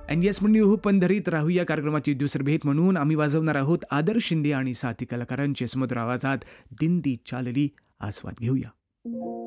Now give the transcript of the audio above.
And yes मंडळी, पंढरीत राहू या कार्यक्रमाची दुसरी भेट म्हणून आम्ही वाजवणार आहोत आदर्श शिंदे आणि साथी कलाकारांचे सुमधुर आवाजात दिंडी चालली. आस्वाद घेऊया.